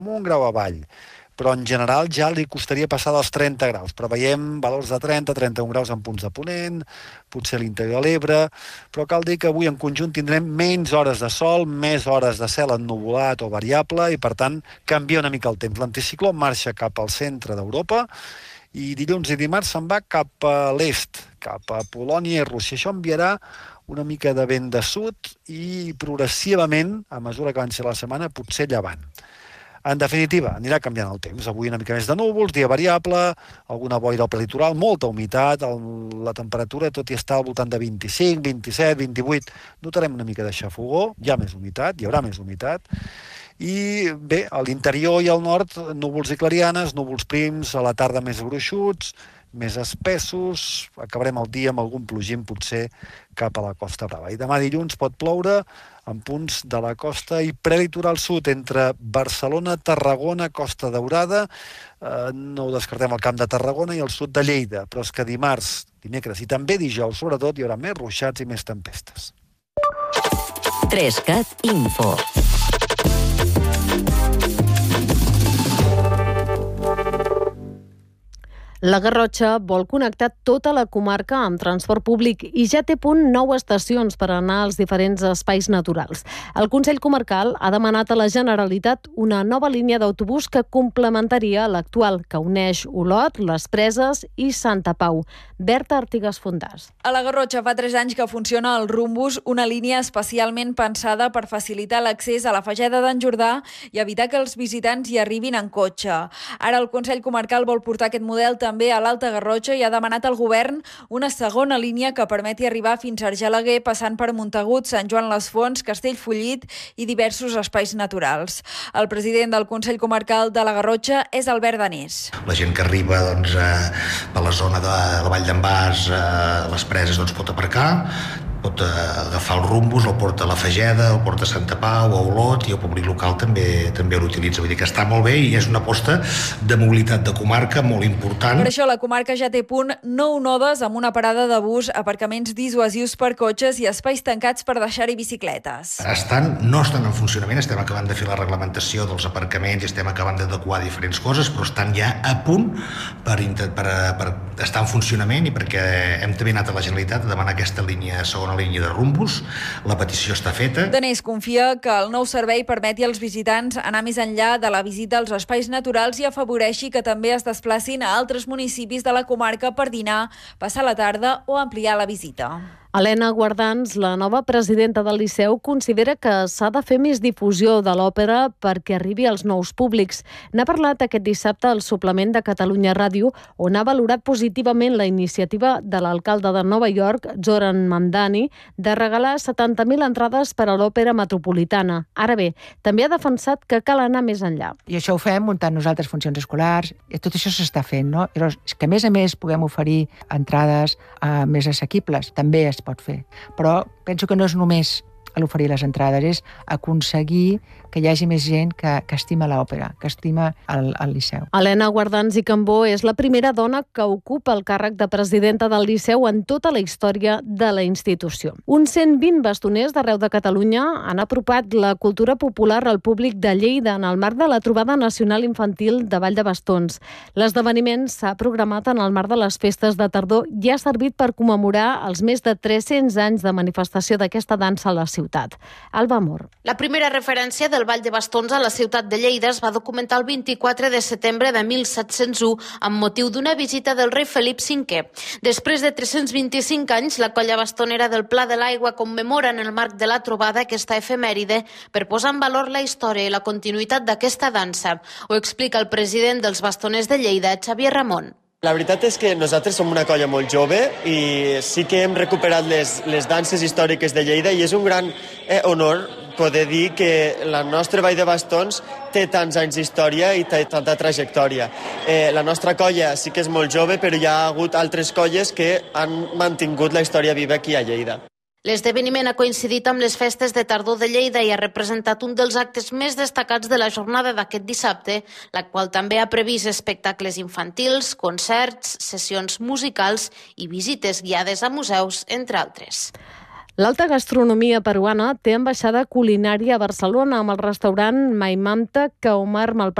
un grau avall, però en general ja li costaria passar dels 30 graus. Preveiem valors de 30-31 graus en punts de Ponent, potser a l'interior de l'Ebre, però cal dir que avui en conjunt tindrem menys hores de sol, més hores de cel ennuvolat o variable, i per tant canvia una mica el temps. L'anticicló marxa cap al centre d'Europa i dilluns i dimarts se'n va cap a l'est, cap a Polònia i Rússia. Això enviarà una mica de vent de sud i progressivament, a mesura que avanci la setmana, potser llevant. En definitiva, anirà canviant el temps. Avui una mica més de núvols, dia variable, alguna boira al prelitoral, molta humitat, la temperatura, tot i estar al voltant de 25, 27, 28, notarem una mica de xafogó, hi ha més humitat, hi haurà més humitat, i bé, a l'interior i al nord, núvols i clarianes, núvols prims, a la tarda més gruixuts, més espessos, acabarem el dia amb algun plogim potser cap a la Costa Brava. I demà dilluns pot ploure en punts de la costa i prelitoral sud, entre Barcelona, Tarragona, Costa Daurada, no ho descartem al Camp de Tarragona i el sud de Lleida, però és que dimarts, dimecres i també dijous, sobretot, hi haurà més ruixats i més tempestes. 3CAT Info. La Garrotxa vol connectar tota la comarca amb transport públic i ja té a punt 9 estacions per anar als diferents espais naturals. El Consell Comarcal ha demanat a la Generalitat una nova línia d'autobús que complementaria l'actual, que uneix Olot, Les Preses i Santa Pau. Berta Artigas Fontàs. A la Garrotxa fa 3 anys que funciona el Rumbus, una línia especialment pensada per facilitar l'accés a la Fageda d'en Jordà i evitar que els visitants hi arribin en cotxe. Ara el Consell Comarcal vol portar aquest model també a l'Alta Garrotxa i ha demanat al govern una segona línia que permeti arribar fins a Argelaguer, passant per Montagut, Sant Joan les Fonts, Castellfollit i diversos espais naturals. El president del Consell Comarcal de la Garrotxa és Albert Danés. La gent que arriba per la zona de la Vall d'en Bas, Les Preses, pot aparcar, pot agafar el Rumbus, el porta a la Fageda, el porta a Santa Pau, a Olot, i el públic local també l'utilitza. Vull dir que està molt bé i és una aposta de mobilitat de comarca molt important. Per això la comarca ja té a punt 9 nodes amb una parada de bus, aparcaments dissuasius per cotxes i espais tancats per deixar-hi bicicletes. No estan en funcionament, estem acabant de fer la reglamentació dels aparcaments i estem acabant d'adequar diferents coses, però estan ja a punt per estar en funcionament, i perquè hem també anat a la Generalitat a demanar aquesta segona línia de Rumbus. La petició està feta. Danés confia que el nou servei permeti als visitants anar més enllà de la visita als espais naturals i afavoreixi que també es desplacin a altres municipis de la comarca per dinar, passar la tarda o ampliar la visita. Helena Guardans, la nova presidenta del Liceu, considera que s'ha de fer més difusió de l'òpera perquè arribi als nous públics. N'ha parlat aquest dissabte al suplement de Catalunya Ràdio, on ha valorat positivament la iniciativa de l'alcalde de Nova York, Zoran Mamdani, de regalar 70.000 entrades per a l'òpera metropolitana. Ara bé, també ha defensat que cal anar més enllà. I això ho fem muntant nosaltres funcions escolars, i tot això s'està fent, no? I que a més puguem oferir entrades més assequibles, també es pot fer. Però penso que no és només a l'oferir les entrades, és aconseguir que hi hagi més gent que estima l'òpera, que estima el Liceu. Helena Guardans i Cambó és la primera dona que ocupa el càrrec de presidenta del Liceu en tota la història de la institució. Uns 120 bastoners d'arreu de Catalunya han apropat la cultura popular al públic de Lleida en el marc de la Trobada Nacional Infantil de Vall de Bastons. L'esdeveniment s'ha programat en el marc de les festes de tardor i ha servit per commemorar els més de 300 anys de manifestació d'aquesta dansa a la ciutat. Alba Amor. La primera referència del Vall de Bastons a la ciutat de Lleida es va documentar el 24 de setembre de 1701 amb motiu d'una visita del rei Felip V. Després de 325 anys, la colla bastonera del Pla de l'Aigua commemora en el marc de la trobada aquesta efemèride per posar en valor la història i la continuïtat d'aquesta dansa. Ho explica el president dels bastoners de Lleida, Xavier Ramon. La veritat és que nosaltres som una colla molt jove i sí que hem recuperat les danses històriques de Lleida i és un gran honor poder dir que la nostra Vall de Bastons té tants anys d'història i té tanta trajectòria. La nostra colla sí que és molt jove, però hi ha hagut altres colles que han mantingut la història viva aquí a Lleida. L'esdeveniment ha coincidit amb les festes de tardor de Lleida i ha representat un dels actes més destacats de la jornada d'aquest dissabte, la qual també ha previst espectacles infantils, concerts, sessions musicals i visites guiades a museus, entre altres. L'alta gastronomia peruana té ambaixada culinària a Barcelona amb el restaurant Maimamta, que Omar Malpartit